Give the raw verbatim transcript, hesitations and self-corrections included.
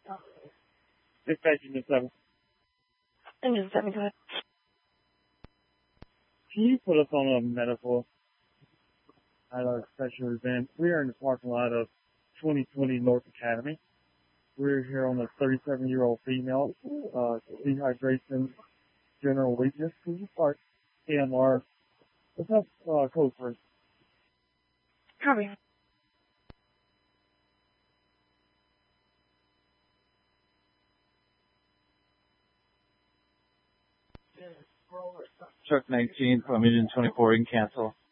Dispatch Engine seven. Engine seven, go ahead. Can you put us on a medical at our special event? We are in the parking lot of twenty twenty North Academy. We're here on a thirty-seven-year-old female, uh, dehydration, general weakness. Can you start A M R? What's up, uh, code first? Copy. Truck nineteen from Engine twenty-four, in cancel.